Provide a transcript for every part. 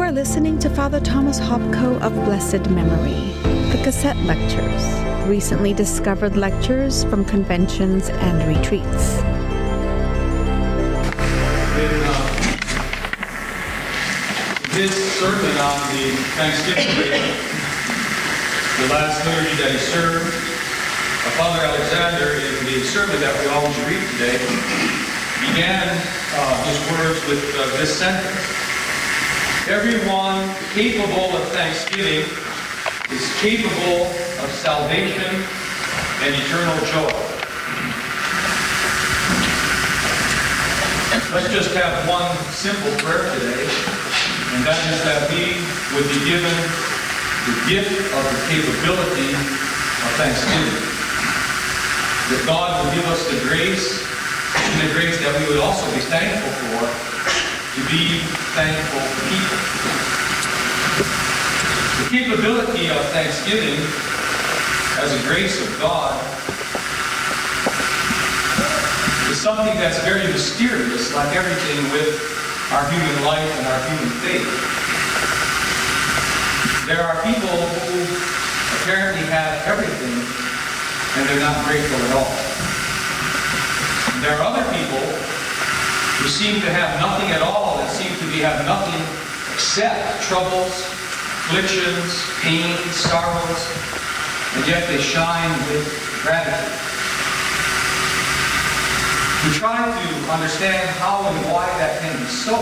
are listening to Father Thomas Hopko of blessed memory, the cassette lectures, recently discovered lectures from conventions and retreats. In his sermon on the Thanksgiving Day, the last liturgy that he served, Father Alexander, in the sermon that we always read today, began his words with this sentence: everyone capable of thanksgiving is capable of salvation and eternal joy. Let's just have one simple prayer today, and that is that we would be given the gift of the capability of thanksgiving. That God would give us the grace, and the grace that we would also be thankful for, to be thankful people. The capability of thanksgiving as a grace of God is something that's very mysterious, like everything with our human life and our human faith. There are people who apparently have everything and they're not grateful at all. There are other people who seem to have nothing at all and seem to have nothing except troubles, afflictions, pain, sorrows, and yet they shine with gratitude. We try to understand how and why that can be so.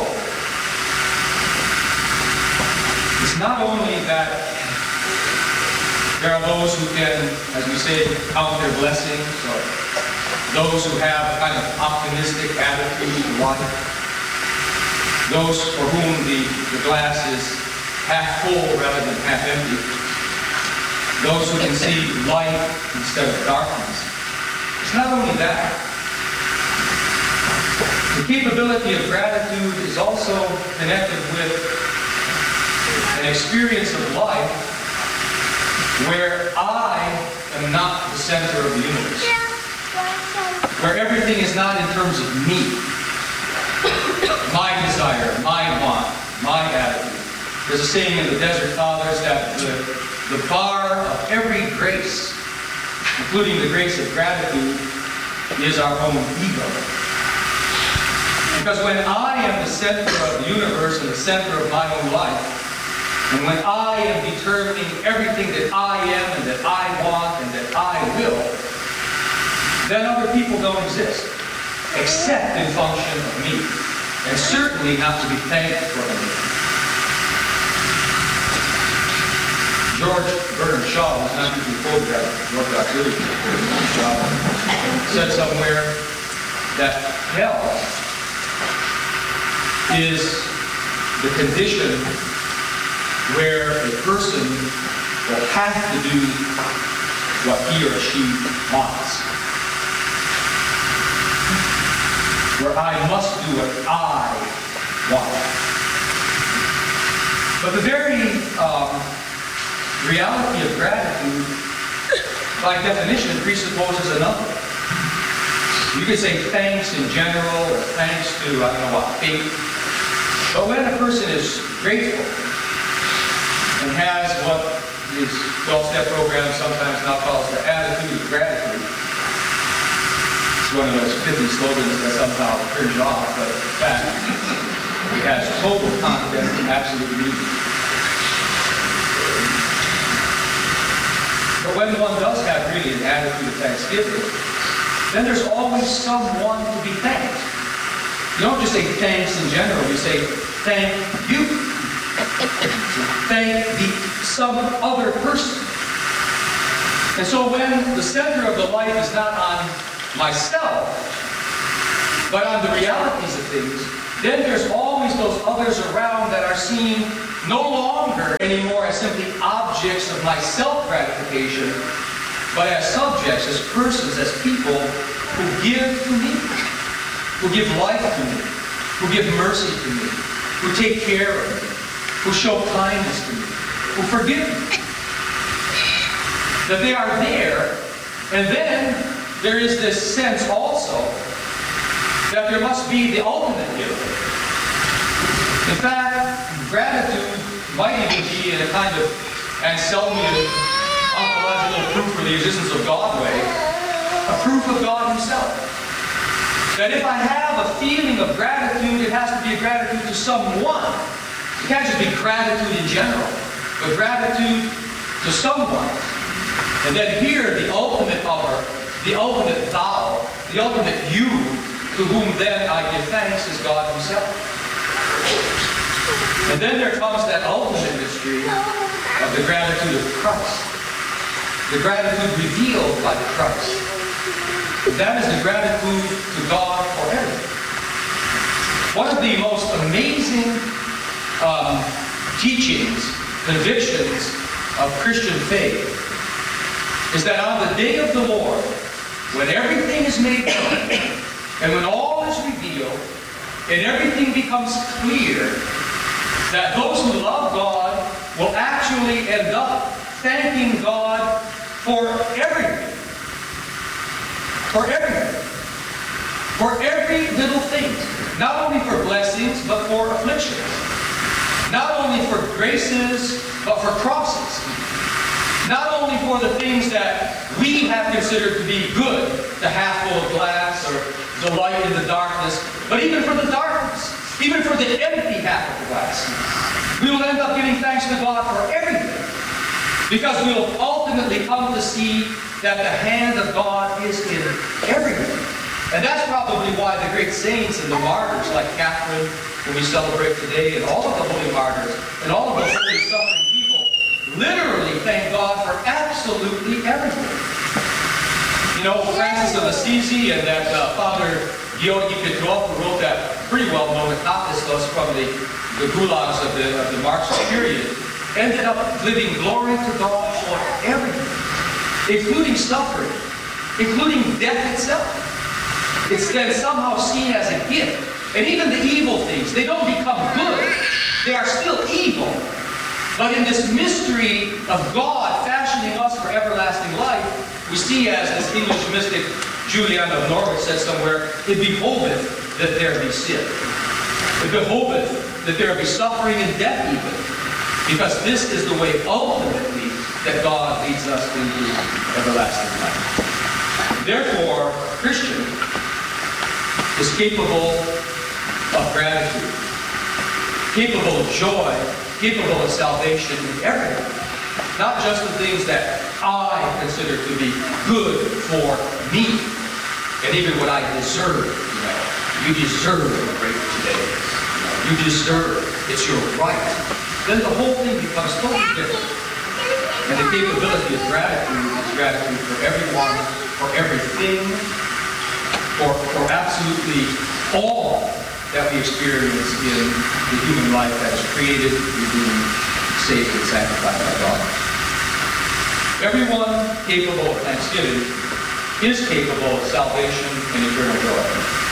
It's not only that there are those who can, as we say, count their blessings, or those who have a kind of optimistic attitude to life, those for whom the glass is half full rather than half empty, those who can see light instead of darkness. It's not only that. The capability of gratitude is also connected with an experience of life where I am not the center of the universe. Where everything is not in terms of me. My desire, my want, my attitude. There's a saying in the Desert Fathers that the bar of every grace, including the grace of gratitude, is our own ego. Because when I am the center of the universe and the center of my own life, and when I am determining everything that I am and that I want and that I will, then other people don't exist, except in function of me, and certainly not to be thanked for them. George Bernard Shaw, who's not usually quoted at North Village, said somewhere that hell is the condition where a person will have to do what he or she wants. Where I must do what I want. But the very reality of gratitude, by definition, presupposes another. You could say thanks in general, or thanks to, I don't know what, faith. But when a person is grateful, and has what these 12-step programs sometimes now calls the attitude of gratitude. It's one of those pithy slogans that somehow cringe off, but in fact, it has total confidence and absolute meaning. But when one does have really an attitude of thanksgiving, then there's always someone to be thanked. You don't just say thanks in general, you say thank you. Thank some other person. And so when the center of the life is not on myself, but on the realities of things, then there's always those others around that are seen no longer anymore as simply objects of my self-gratification, but as subjects, as persons, as people who give to me, who give life to me, who give mercy to me, who take care of me, who show kindness to me, who forgive me. That they are there, and then there is this sense also that there must be the ultimate giver. In fact, gratitude might even be in a kind of Anselmian ontological proof for the existence of God way, a proof of God himself. That if I have a feeling of gratitude, it has to be a gratitude to someone. It can't just be gratitude in general, but gratitude to someone. And then here, the ultimate other, the ultimate thou, the ultimate you, to whom then I give thanks, is God himself. And then there comes that ultimate mystery of the gratitude of Christ. The gratitude revealed by the Christ. That is the gratitude to God for everything. One of the most amazing teachings, convictions of Christian faith is that on the day of the Lord, when everything is made known, and when all is revealed, and everything becomes clear, that those who love God will actually end up thanking God for everything. For everything. For every little thing. Not only for blessings, but for afflictions. Not only for graces, but for crosses. Not only for the things that we have considered to be good, the half full of glass or the light in the darkness, but even for the darkness, even for the empty half of the glass. We will end up giving thanks to God for everything, because we will ultimately come to see that the hand of God is in everything. And that's probably why the great saints and the martyrs, like Catherine, whom we celebrate today, and all of the holy martyrs, and all of the holy suffering people, literally thank God for absolutely everything. You know, Francis of Assisi and that Father Georgi Petrov, who wrote that pretty well-known Apostos from the gulags of the Marxist period, ended up giving glory to God for everything, including suffering, including death itself. It's then somehow seen as a gift. And even the evil things, they don't become good. They are still evil. But in this mystery of God fashioning us for everlasting life, we see, as this English mystic Julian of Norwich said somewhere, it behoveth that there be sin. It behoveth that there be suffering and death even. Because this is the way ultimately that God leads us into everlasting life. Therefore, a Christian is capable of gratitude, capable of joy, capable of salvation in everything. Not just the things that I consider to be good for me, and even what I deserve. You deserve a break today. You deserve. It's your right. Then the whole thing becomes totally different. And the capability of gratitude is gratitude for everyone, for everything, for absolutely all that we experience in the human life that is created, redeemed, saved, and sanctified by God. Everyone capable of thanksgiving is capable of salvation and eternal joy.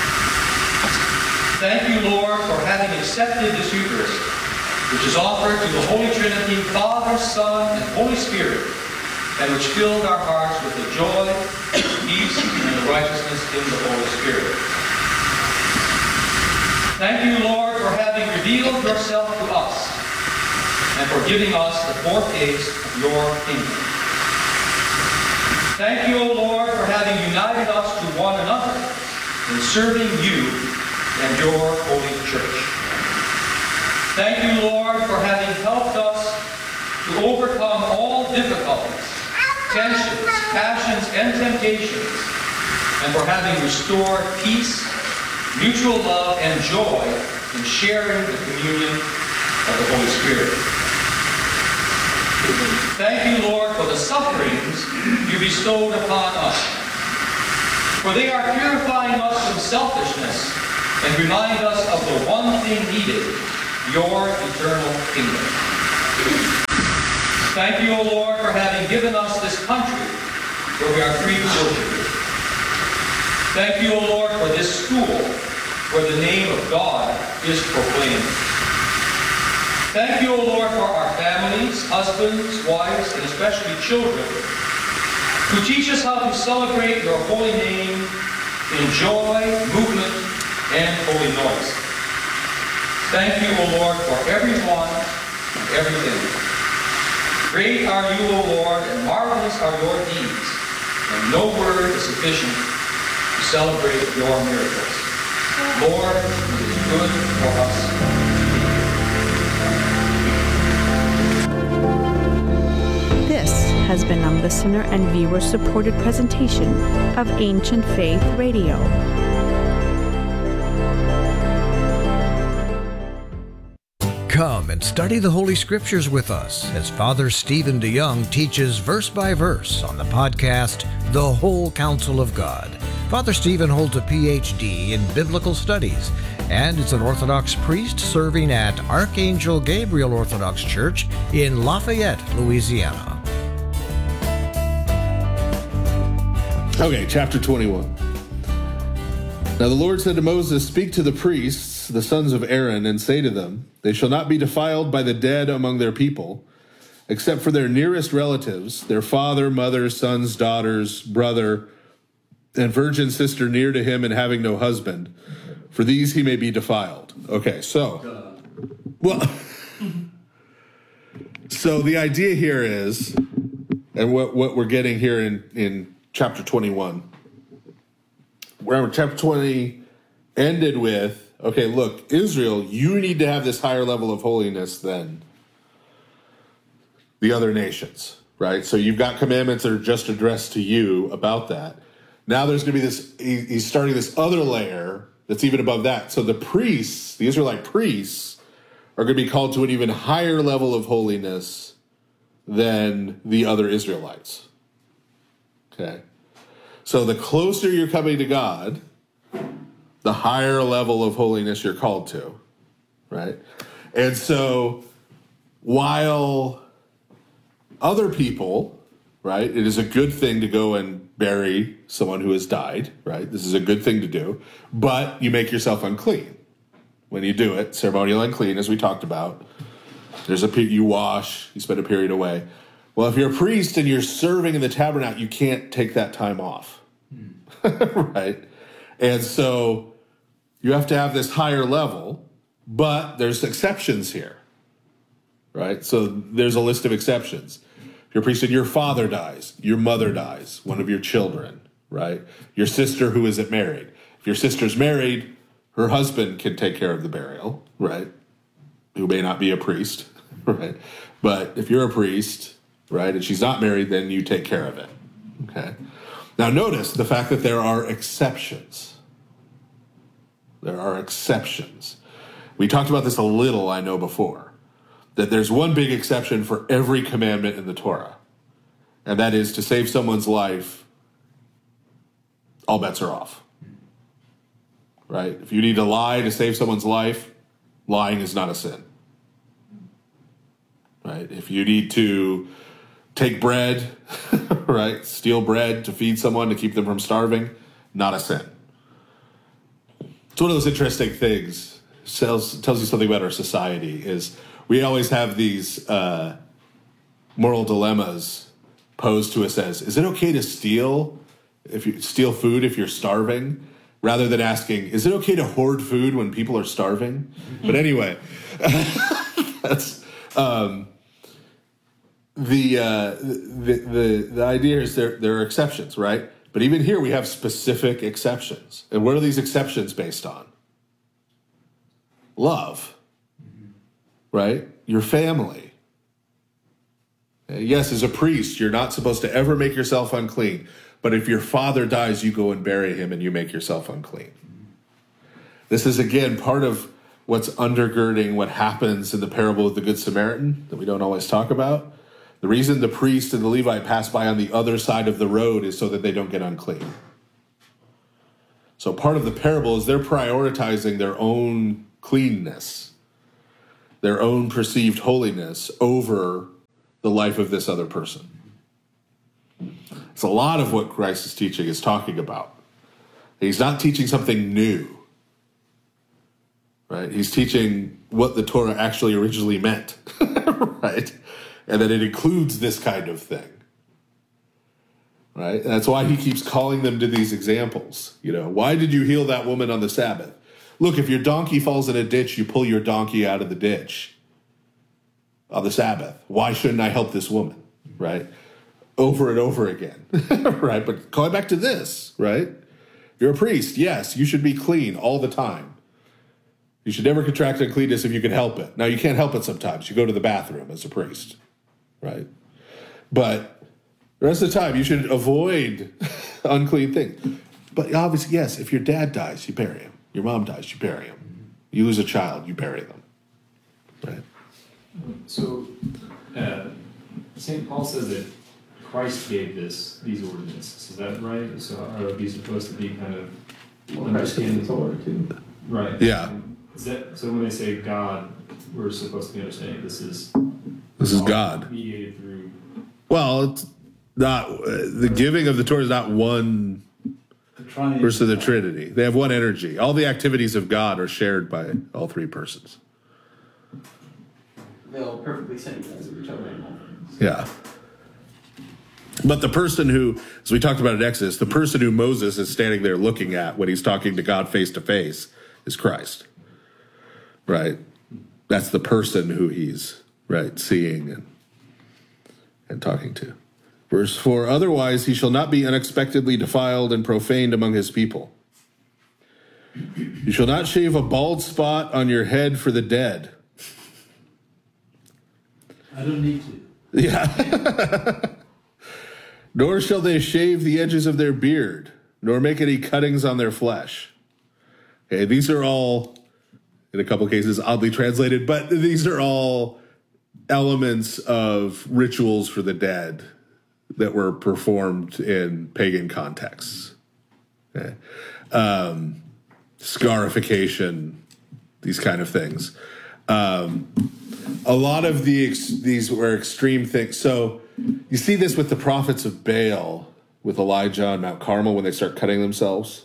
Thank you, Lord, for having accepted this Eucharist, which is offered to the Holy Trinity, Father, Son, and Holy Spirit, and which filled our hearts with the joy, the peace, and the righteousness in the Holy Spirit. Thank you, Lord, for having revealed yourself to us and for giving us the foretaste of your kingdom. Thank you, O Lord, for having united us to one another in serving you and your holy church. Thank you, Lord, for having helped us to overcome all difficulties, tensions, passions, and temptations, and for having restored peace, mutual love, and joy in sharing the communion of the Holy Spirit. Thank you, Lord, for the sufferings you bestowed upon us, for they are purifying us from selfishness and remind us of the one thing needed, your eternal kingdom. Thank you, O Lord, for having given us this country where we are free to worship you. Thank you, O Lord, for this school where the name of God is proclaimed. Thank you, O Lord, for our families, husbands, wives, and especially children, who teach us how to celebrate your holy name in joy, movement, and holy noise. Thank you, O Lord, for everyone and everything. Great are you, O Lord, and marvelous are your deeds, and no word is sufficient to celebrate your miracles. Lord, it is good for us. This has been a listener and viewer-supported presentation of Ancient Faith Radio. Come and study the Holy Scriptures with us as Father Stephen DeYoung teaches verse by verse on the podcast, The Whole Counsel of God. Father Stephen holds a Ph.D. in Biblical Studies and is an Orthodox priest serving at Archangel Gabriel Orthodox Church in Lafayette, Louisiana. Okay, chapter 21. Now the Lord said to Moses, "Speak to the priests, the sons of Aaron, and say to them, they shall not be defiled by the dead among their people, except for their nearest relatives, their father, mother, sons, daughters, brother, and virgin sister near to him and having no husband. For these he may be defiled." Okay, so, well, so the idea here is, and what we're getting here in chapter 21, where chapter 20 ended with, okay, look, Israel, you need to have this higher level of holiness than the other nations, right? So you've got commandments that are just addressed to you about that. Now there's going to be this, he's starting this other layer that's even above that. So the priests, the Israelite priests, are going to be called to an even higher level of holiness than the other Israelites. Okay. So the closer you're coming to God, the higher level of holiness you're called to, right? And so while other people, right, it is a good thing to go and bury someone who has died, right? This is a good thing to do, but you make yourself unclean when you do it. Ceremonial unclean, as we talked about. There's you wash, you spend a period away. Well, if you're a priest and you're serving in the tabernacle, you can't take that time off, right? And so you have to have this higher level, but there's exceptions here, right? So there's a list of exceptions. If you're a priest and your father dies, your mother dies, one of your children, right? Your sister who isn't married. If your sister's married, her husband can take care of the burial, right? Who may not be a priest, right? But if you're a priest, right, and she's not married, then you take care of it, okay? Now notice the fact that there are exceptions. There are exceptions. We talked about this a little, I know, before, that there's one big exception for every commandment in the Torah, and that is to save someone's life, all bets are off, right? If you need to lie to save someone's life, lying is not a sin, right? If you need to take bread, right, steal bread to feed someone to keep them from starving, not a sin. It's one of those interesting things, tells you something about our society, is we always have these moral dilemmas posed to us as, is it okay to steal food if you're starving? Rather than asking, is it okay to hoard food when people are starving? But anyway, that's the idea is there are exceptions, right? But even here we have specific exceptions. And what are these exceptions based on? Love, right? Your family. Yes, as a priest, you're not supposed to ever make yourself unclean. But if your father dies, you go and bury him and you make yourself unclean. This is, again, part of what's undergirding what happens in the parable of the Good Samaritan that we don't always talk about. The reason the priest and the Levite pass by on the other side of the road is so that they don't get unclean. So part of the parable is they're prioritizing their own cleanness, their own perceived holiness over the life of this other person. It's a lot of what Christ is teaching is talking about. He's not teaching something new, right? He's teaching what the Torah actually originally meant, right? And that it includes this kind of thing, right? And that's why he keeps calling them to these examples. You know, why did you heal that woman on the Sabbath? Look, if your donkey falls in a ditch, you pull your donkey out of the ditch. on the Sabbath. Why shouldn't I help this woman, right? Over and over again, right? But going back to this, right? You're a priest. Yes, you should be clean all the time. You should never contract uncleanness if you can help it. Now, you can't help it sometimes. You go to the bathroom as a priest, right? But the rest of the time, you should avoid unclean things. But obviously, yes, if your dad dies, you bury him. Your mom dies, you bury him. You lose a child, you bury them, right? So, St. Paul says that Christ gave these ordinances. Is that right? So are these supposed to be kind of understanding the Torah too? Right. Yeah. Is that, so when they say God, we're supposed to be understanding this is God. Mediated through. Well, it's not the giving of the Torah is not one person of the Trinity. They have one energy. All the activities of God are shared by all three persons. They'll perfectly synchronize with each other in all things. Yeah. But the person who, as we talked about in Exodus, the person who Moses is standing there looking at when he's talking to God face to face is Christ. Right? That's the person who he's, right, seeing and talking to. Verse 4, otherwise he shall not be unexpectedly defiled and profaned among his people. You shall not shave a bald spot on your head for the dead. I don't need to. Yeah. Nor shall they shave the edges of their beard, nor make any cuttings on their flesh. Okay, these are all, in a couple of cases, oddly translated, but these are all elements of rituals for the dead that were performed in pagan contexts. Okay. Scarification, these kind of things. A lot of these were extreme things. So you see this with the prophets of Baal, with Elijah on Mount Carmel when they start cutting themselves.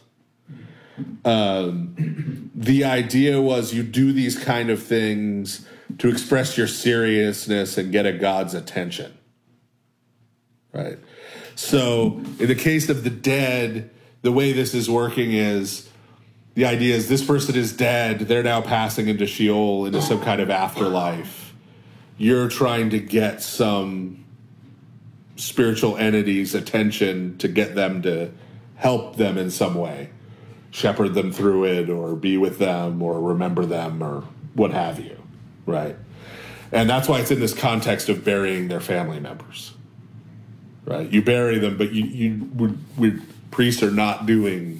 The idea was you do these kind of things to express your seriousness and get a God's attention. Right? So in the case of the dead, the way this is working is the idea is this person is dead. They're now passing into Sheol, into some kind of afterlife. You're trying to get some spiritual entity's attention to get them to help them in some way, shepherd them through it, or be with them, or remember them, or what have you, right? And that's why it's in this context of burying their family members, right? You bury them, but priests are not doing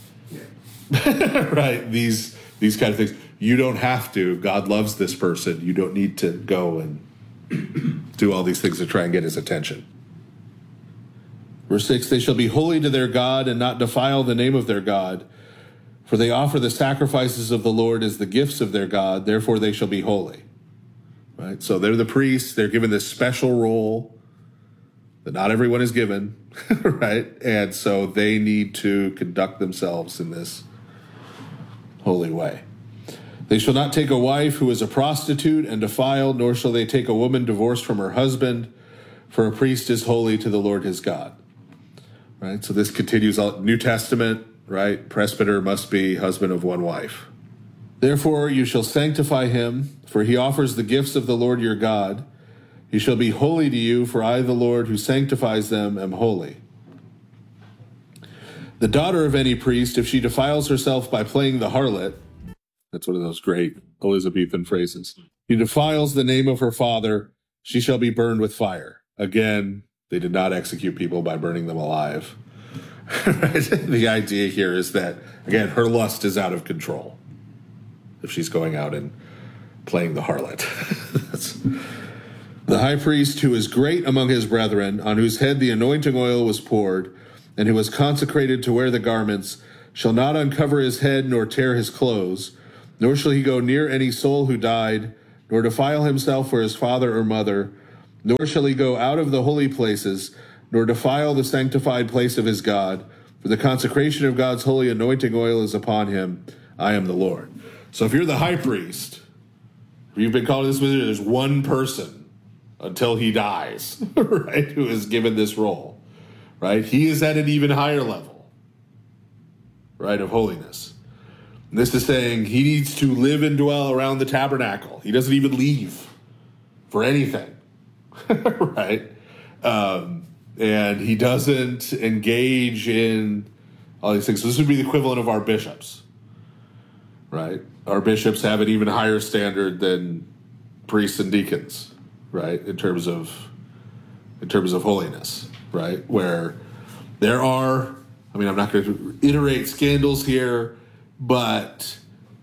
right these kind of things. You don't have to. God loves this person. You don't need to go and do all these things to try and get his attention. Verse 6, they shall be holy to their God and not defile the name of their God, for they offer the sacrifices of the Lord as the gifts of their God, therefore they shall be holy. Right? So they're the priests. They're given this special role that not everyone is given, right? And so they need to conduct themselves in this holy way. They shall not take a wife who is a prostitute and defiled, nor shall they take a woman divorced from her husband, for a priest is holy to the Lord his God. Right? So this continues New Testament, right? Presbyter must be husband of one wife. Therefore you shall sanctify him, for he offers the gifts of the Lord your God. He shall be holy to you, for I, the Lord, who sanctifies them, am holy. The daughter of any priest, if she defiles herself by playing the harlot, that's one of those great Elizabethan phrases, he defiles the name of her father, she shall be burned with fire. Again, they did not execute people by burning them alive. The idea here is that, again, her lust is out of control if she's going out and playing the harlot. That's the high priest, who is great among his brethren, on whose head the anointing oil was poured, and who was consecrated to wear the garments, shall not uncover his head nor tear his clothes, nor shall he go near any soul who died, nor defile himself for his father or mother, nor shall he go out of the holy places, nor defile the sanctified place of his God, for the consecration of God's holy anointing oil is upon him. I am the Lord. So if you're the high priest, if you've been called to this position, there's one person until he dies, right, who is given this role, right? He is at an even higher level, right, of holiness. And this is saying he needs to live and dwell around the tabernacle. He doesn't even leave for anything, right? And he doesn't engage in all these things. So this would be the equivalent of our bishops, right? Our bishops have an even higher standard than priests and deacons, right? In terms of holiness, right? Where there are, I mean, I'm not going to iterate scandals here, but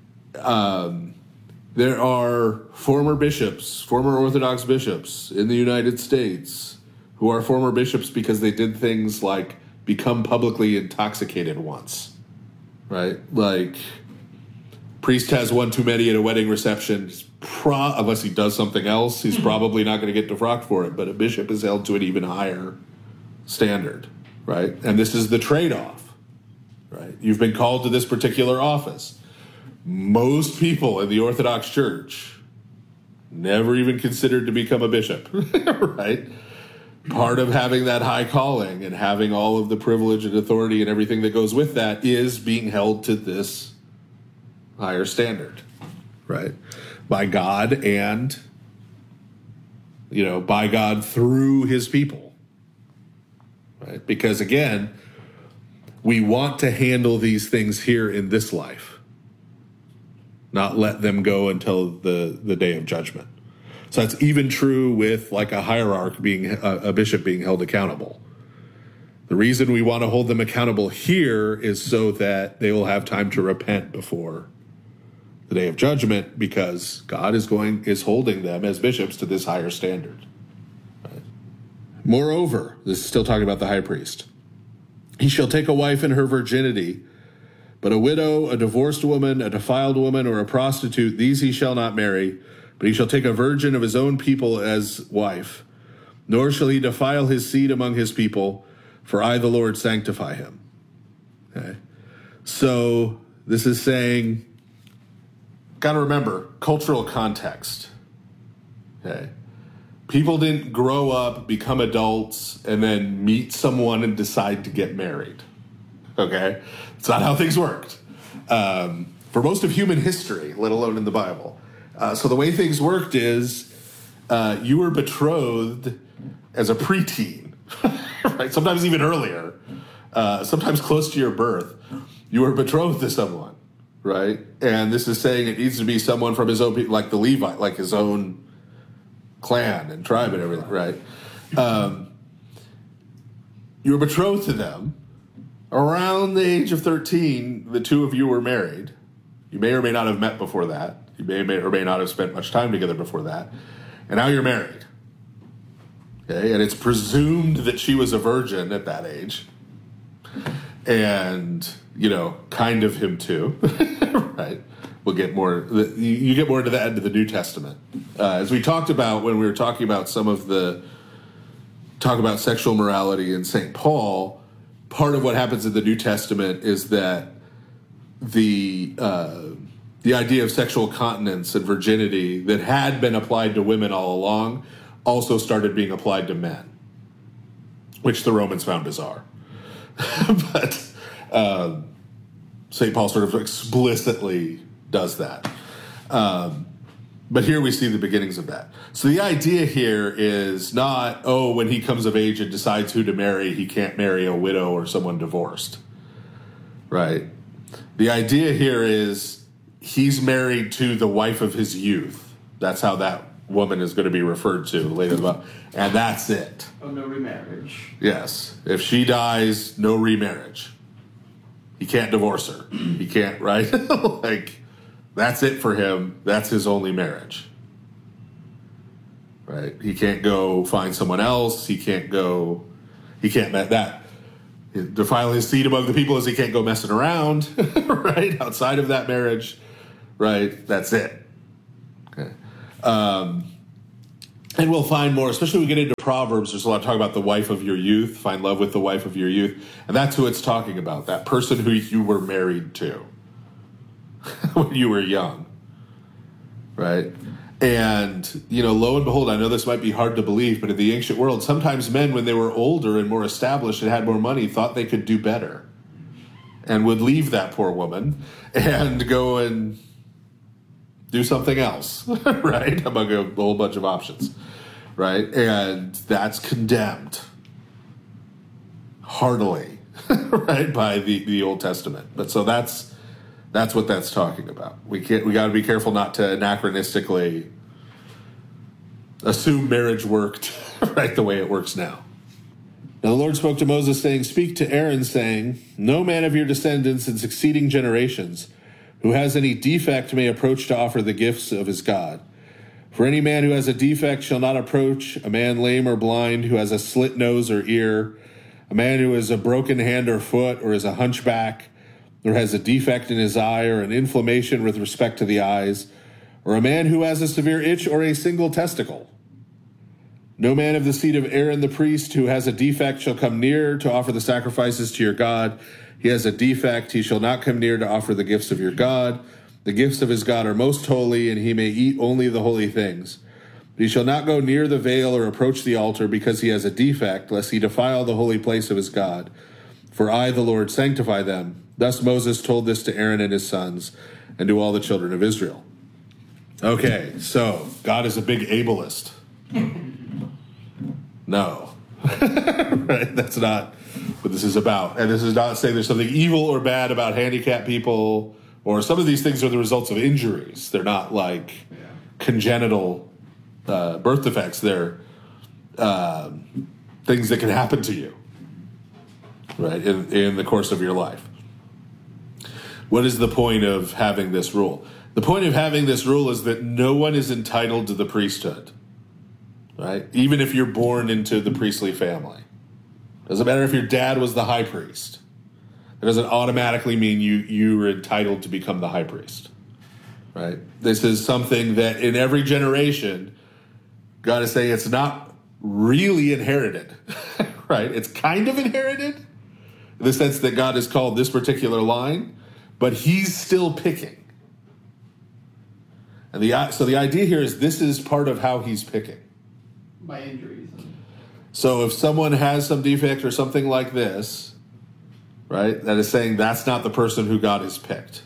there are former bishops, former Orthodox bishops in the United States who are former bishops because they did things like become publicly intoxicated once, right? Like, priest has one too many at a wedding reception. Unless he does something else, he's probably not going to get defrocked for it. But a bishop is held to an even higher standard, right? And this is the trade-off, right? You've been called to this particular office. Most people in the Orthodox Church never even considered to become a bishop, right? Part of having that high calling and having all of the privilege and authority and everything that goes with that is being held to this higher standard, right? By God and, by God through his people, right? Because again, we want to handle these things here in this life, not let them go until the day of judgment. So that's even true with like a hierarch being a bishop being held accountable. The reason we want to hold them accountable here is so that they will have time to repent before the day of judgment, because God is holding them as bishops to this higher standard. Right? Moreover, this is still talking about the high priest. He shall take a wife in her virginity, but a widow, a divorced woman, a defiled woman, or a prostitute, these he shall not marry, but he shall take a virgin of his own people as wife. Nor shall he defile his seed among his people, for I, the Lord, sanctify him. Okay. So this is saying, got to remember, cultural context. Okay. People didn't grow up, become adults, and then meet someone and decide to get married. Okay? It's not how things worked. For most of human history, let alone in the Bible. So the way things worked is you were betrothed as a preteen, right? Sometimes even earlier, sometimes close to your birth. You were betrothed to someone, right? And this is saying it needs to be someone from his own people, like the Levite, like his own clan and tribe and everything, right? You were betrothed to them. Around the age of 13, the two of you were married. You may or may not have met before that. You may or may not have spent much time together before that. And now you're married. Okay, and it's presumed that she was a virgin at that age. And, kind of him too. Right? We'll get more, you get more into the end of the New Testament. As we talked about when we were talking about talk about sexual morality in St. Paul, part of what happens in the New Testament is that the idea of sexual continence and virginity that had been applied to women all along also started being applied to men, which the Romans found bizarre. But St. Paul sort of explicitly does that. But here we see the beginnings of that. So the idea here is not, when he comes of age and decides who to marry, he can't marry a widow or someone divorced, right? The idea here is he's married to the wife of his youth. That's how that woman is going to be referred to later on. And that's it. Oh, no remarriage. Yes. If she dies, no remarriage. He can't divorce her. He can't, right? That's it for him. That's his only marriage. Right? He can't go find someone else. He can't met that. Defile his seed among the people as he can't go messing around, right? Outside of that marriage, right? That's it. Okay. And we'll find more, especially when we get into Proverbs, there's a lot of talk about the wife of your youth, find love with the wife of your youth. And that's who it's talking about, that person who you were married to when you were young, right? And, lo and behold, I know this might be hard to believe, but in the ancient world, sometimes men, when they were older and more established and had more money, thought they could do better and would leave that poor woman and go and do something else, right? Among a whole bunch of options, right? And that's condemned heartily, right, by the Old Testament. But so that's what that's talking about. We got to be careful not to anachronistically assume marriage worked right the way it works now. Now the Lord spoke to Moses, saying, "Speak to Aaron, saying, no man of your descendants in succeeding generations who has any defect may approach to offer the gifts of his God. For any man who has a defect shall not approach a man lame or blind who has a slit nose or ear, a man who has a broken hand or foot, or is a hunchback, or has a defect in his eye, or an inflammation with respect to the eyes, or a man who has a severe itch or a single testicle. No man of the seed of Aaron the priest who has a defect shall come near to offer the sacrifices to your God. He has a defect, he shall not come near to offer the gifts of your God. The gifts of his God are most holy, and he may eat only the holy things. But he shall not go near the veil or approach the altar, because he has a defect, lest he defile the holy place of his God. For I, the Lord, sanctify them." Thus Moses told this to Aaron and his sons, and to all the children of Israel. Okay, so God is a big ableist. No. Right? That's not what this is about. And this is not saying there's something evil or bad about handicapped people, or some of these things are the results of injuries. They're not like congenital birth defects. They're things that can happen to you, right, in the course of your life. What is the point of having this rule? The point of having this rule is that no one is entitled to the priesthood, right? Even if you're born into the priestly family. Doesn't matter if your dad was the high priest. It doesn't automatically mean you are entitled to become the high priest, right? This is something that in every generation, God is saying it's not really inherited, right? It's kind of inherited in the sense that God has called this particular line, but he's still picking. And so the idea here is this is part of how he's picking. By injuries. So if someone has some defect or something like this, right, that is saying that's not the person who God has picked.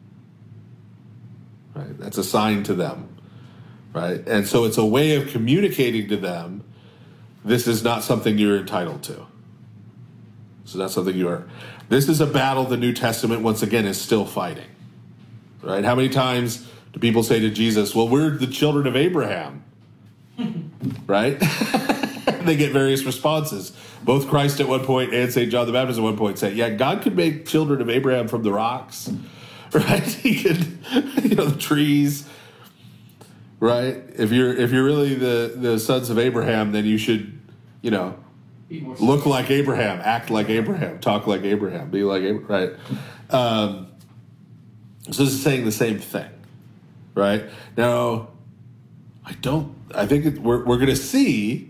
Right? That's assigned to them. Right? And so it's a way of communicating to them, this is not something you're entitled to. So that's something you are. This is a battle the New Testament, once again, is still fighting. Right? How many times do people say to Jesus, well, we're the children of Abraham? Right? They get various responses. Both Christ at one point and St. John the Baptist at one point say, yeah, God could make children of Abraham from the rocks. Right? He could, the trees. Right? If you're really the sons of Abraham, then you should, look like Abraham, act like Abraham, talk like Abraham, be like Abraham, right? So this is saying the same thing, right? Now, I think we're going to see,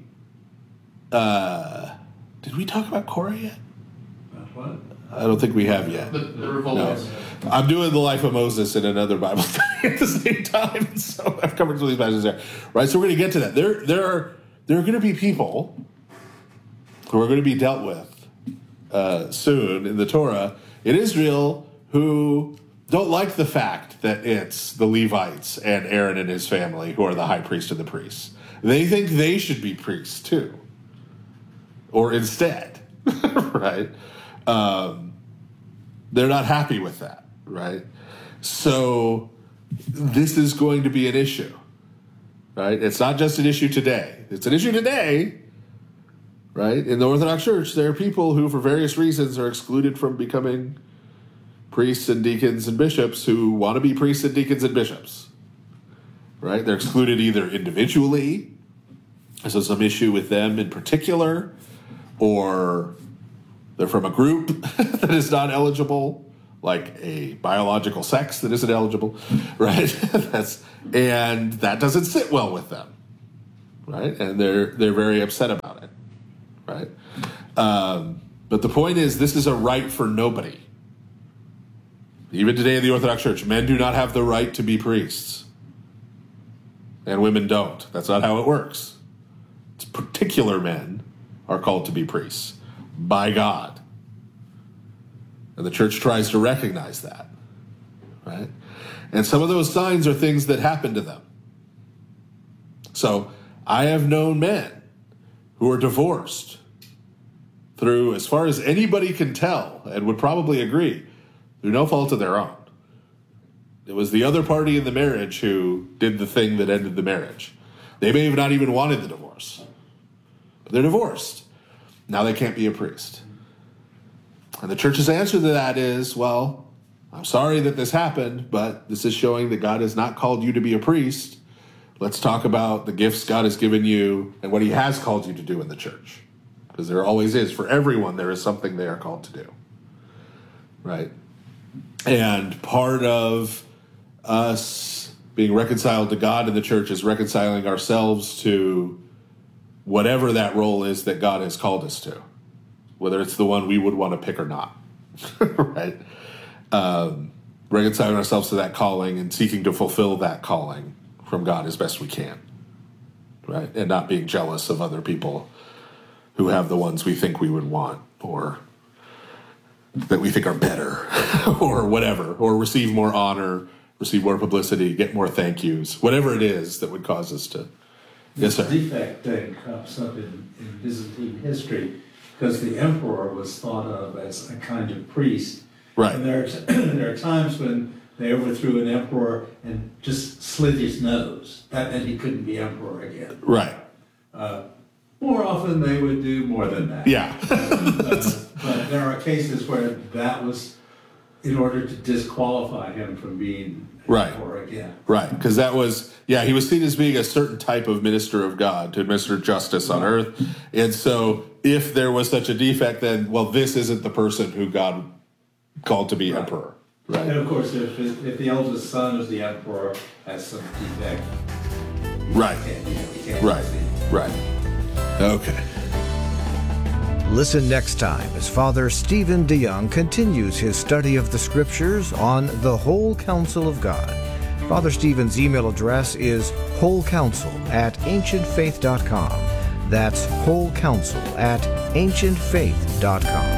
did we talk about Korah yet? What? I don't think we have yet. The revolt. No. I'm doing the life of Moses in another Bible study at the same time, so I've covered some of these passages there. Right, so we're going to get to that. There are going to be people who are going to be dealt with soon in the Torah in Israel who don't like the fact that it's the Levites and Aaron and his family who are the high priest and the priests. They think they should be priests too, or instead, right? They're not happy with that, right? So this is going to be an issue, right? It's not just an issue today. It's an issue today, right? In the Orthodox Church, there are people who, for various reasons, are excluded from becoming priests and deacons and bishops who want to be priests and deacons and bishops, right? They're excluded either individually, so some issue with them in particular, or they're from a group that is not eligible, like a biological sex that isn't eligible, right? And that doesn't sit well with them, right? And they're very upset about it, right? But the point is, this is a right for nobody. Even today in the Orthodox Church, men do not have the right to be priests, and women don't. That's not how it works. It's particular men are called to be priests by God. And the church tries to recognize that, right? And some of those signs are things that happen to them. So I have known men who are divorced through, as far as anybody can tell, and would probably agree, through no fault of their own. It was the other party in the marriage who did the thing that ended the marriage. They may have not even wanted the divorce, but they're divorced. Now they can't be a priest. And the church's answer to that is, well, I'm sorry that this happened, but this is showing that God has not called you to be a priest. Let's talk about the gifts God has given you and what he has called you to do in the church. Because there always is. For everyone, there is something they are called to do. Right? And part of us being reconciled to God in the church is reconciling ourselves to whatever that role is that God has called us to, whether it's the one we would want to pick or not. Right? Reconciling ourselves to that calling and seeking to fulfill that calling from God as best we can. Right? And not being jealous of other people who have the ones we think we would want, or that we think are better, or whatever, or receive more honor, receive more publicity, get more thank yous, whatever it is that would cause us to. Yes, sir. The defect thing comes up in Byzantine history because the emperor was thought of as a kind of priest. Right. And there are times when they overthrew an emperor and just slit his nose. That meant he couldn't be emperor again. Right. More often they would do more than that. Yeah. But there are cases where that was in order to disqualify him from being Right. emperor again. Right. Because that was, he was seen as being a certain type of minister of God to administer justice on earth. And so if there was such a defect, then, well, this isn't the person who God called to be emperor. Right. And of course, if the eldest son of the emperor has some defect, Right. he can't Right. succeed. Right. Okay. Listen next time as Father Stephen DeYoung continues his study of the Scriptures on the whole counsel of God. Father Stephen's email address is wholecounsel@ancientfaith.com. That's wholecounsel@ancientfaith.com.